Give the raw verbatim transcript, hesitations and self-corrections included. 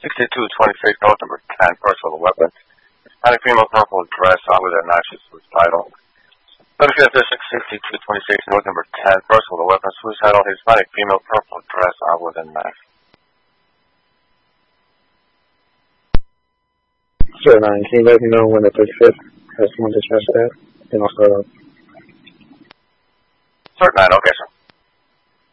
sixty-two twenty-six, note number ten, personal weapon. Hispanic female, purple dress, on with a matches suicidal. thirty-fifth District, sixty-two twenty-six, note number ten, personal weapon, suicidal, Hispanic female, purple dress, on with a match. Sure, nine. Can you let me know when the thirty-fifth has one dispatch that? And also, Cert nine, okay, sir.